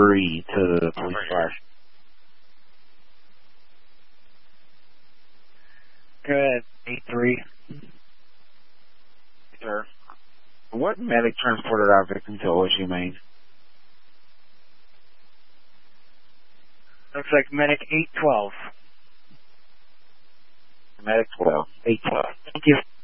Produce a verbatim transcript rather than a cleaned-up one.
three to the police fire. Good. eight three. Sir. What medic transported our victim to O S U Main? Looks like medic eight twelve. Medic twelve. eight twelve. Thank you.